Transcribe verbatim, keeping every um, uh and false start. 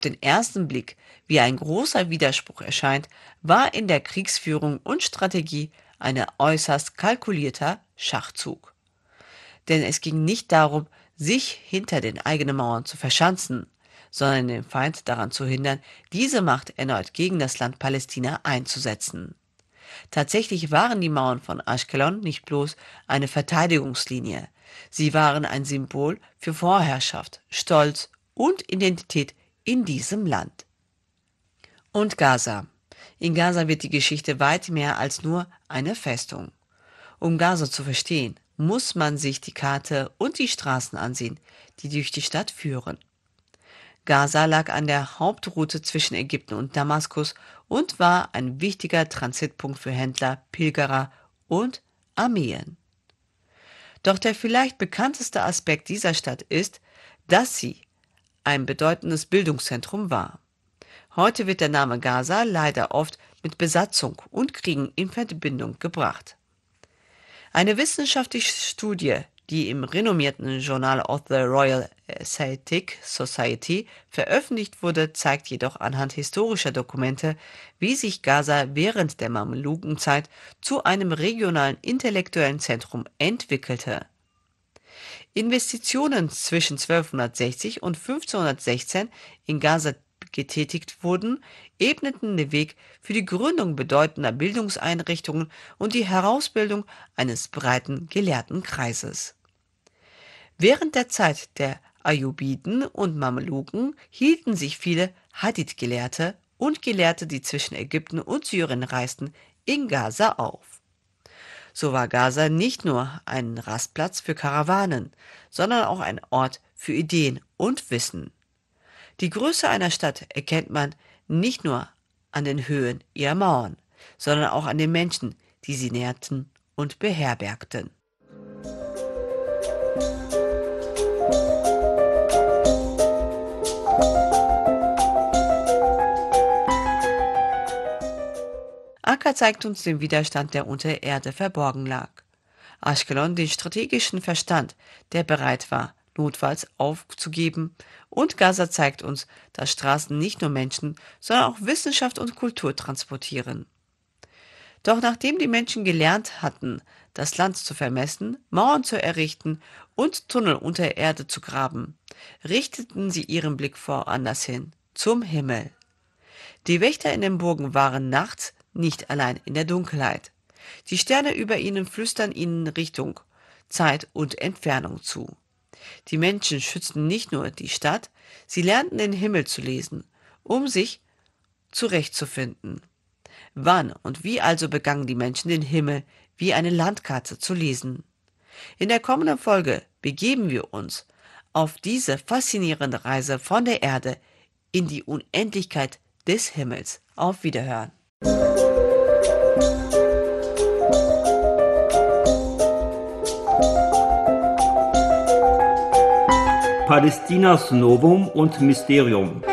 den ersten Blick wie ein großer Widerspruch erscheint, war in der Kriegsführung und Strategie ein äußerst kalkulierter Schachzug. Denn es ging nicht darum, sich hinter den eigenen Mauern zu verschanzen, sondern den Feind daran zu hindern, diese Macht erneut gegen das Land Palästina einzusetzen. Tatsächlich waren die Mauern von Aschkelon nicht bloß eine Verteidigungslinie, sie waren ein Symbol für Vorherrschaft, Stolz und Identität in diesem Land. Und Gaza. In Gaza wird die Geschichte weit mehr als nur eine Festung. Um Gaza zu verstehen, muss man sich die Karte und die Straßen ansehen, die durch die Stadt führen. Gaza lag an der Hauptroute zwischen Ägypten und Damaskus und war ein wichtiger Transitpunkt für Händler, Pilgerer und Armeen. Doch der vielleicht bekannteste Aspekt dieser Stadt ist, dass sie ein bedeutendes Bildungszentrum war. Heute wird der Name Gaza leider oft mit Besatzung und Kriegen in Verbindung gebracht. Eine wissenschaftliche Studie, die im renommierten Journal of the Royal Asiatic Society veröffentlicht wurde, zeigt jedoch anhand historischer Dokumente, wie sich Gaza während der Mamlukenzeit zu einem regionalen intellektuellen Zentrum entwickelte. Investitionen zwischen zwölfhundertsechzig und fünfzehnhundertsechzehn in Gaza getätigt wurden, ebneten den Weg für die Gründung bedeutender Bildungseinrichtungen und die Herausbildung eines breiten Gelehrtenkreises. Während der Zeit der Ayyubiden und Mameluken hielten sich viele Hadith-Gelehrte und Gelehrte, die zwischen Ägypten und Syrien reisten, in Gaza auf. So war Gaza nicht nur ein Rastplatz für Karawanen, sondern auch ein Ort für Ideen und Wissen. Die Größe einer Stadt erkennt man nicht nur an den Höhen ihrer Mauern, sondern auch an den Menschen, die sie nährten und beherbergten. Akka zeigt uns den Widerstand, der unter der Erde verborgen lag. Aschkelon den strategischen Verstand, der bereit war, notfalls aufzugeben, und Gaza zeigt uns, dass Straßen nicht nur Menschen, sondern auch Wissenschaft und Kultur transportieren. Doch nachdem die Menschen gelernt hatten, das Land zu vermessen, Mauern zu errichten und Tunnel unter der Erde zu graben, richteten sie ihren Blick woanders hin, zum Himmel. Die Wächter in den Burgen waren nachts nicht allein in der Dunkelheit. Die Sterne über ihnen flüstern ihnen Richtung, Zeit und Entfernung zu. Die Menschen schützten nicht nur die Stadt, sie lernten den Himmel zu lesen, um sich zurechtzufinden. Wann und wie also begannen die Menschen den Himmel wie eine Landkarte zu lesen? In der kommenden Folge begeben wir uns auf diese faszinierende Reise von der Erde in die Unendlichkeit des Himmels. Auf Wiederhören. Palästinas Novum und Mysterium.